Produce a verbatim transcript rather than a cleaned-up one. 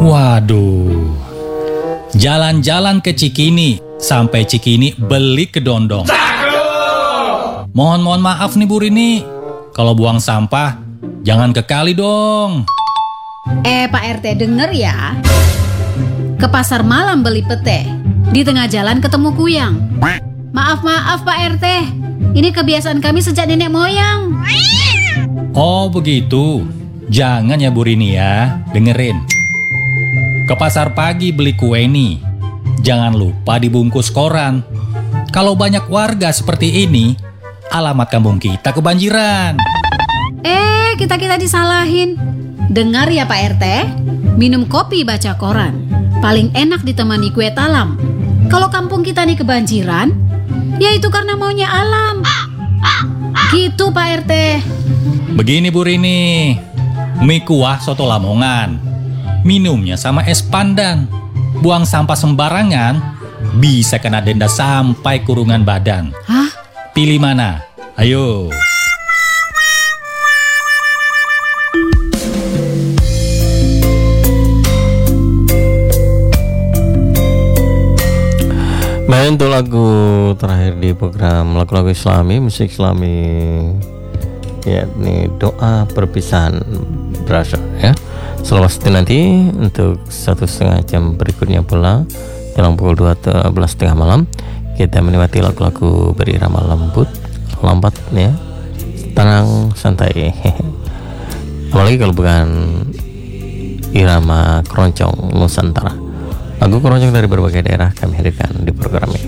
Waduh, jalan-jalan ke Cikini, sampai Cikini beli kedondong. Mohon mohon maaf nih Bu Rini, kalau buang sampah jangan ke kali dong. Eh Pak R T denger ya, ke pasar malam beli pete, di tengah jalan ketemu kuyang. Maaf maaf Pak R T, ini kebiasaan kami sejak nenek moyang. Oh begitu, jangan ya Bu Rini ya, dengerin. Ke pasar pagi beli kue nih, jangan lupa dibungkus koran. Kalau banyak warga seperti ini, alamat kampung kita kebanjiran. Eh, kita-kita disalahin. Dengar ya Pak R T, minum kopi baca koran. Paling enak ditemani kue talam. Kalau kampung kita nih kebanjiran, ya itu karena maunya alam. Gitu Pak R T. Begini Bu Rini, mie kuah soto Lamongan, minumnya sama es pandan. Buang sampah sembarangan, bisa kena denda sampai kurungan badan. Hah? Pilih mana? Ayo. Main tuh lagu terakhir di program lagu-lagu Islami, musik Islami, yakni doa perpisahan berasa ya. Selamat nanti untuk satu setengah jam berikutnya pula dalam pukul dua belas tiga puluh malam kita menikmati lagu-lagu berirama lembut, lambat ya, tenang, santai. Apalagi kalau bukan irama keroncong Nusantara. Lagu keroncong dari berbagai daerah kami hadirkan di program ini.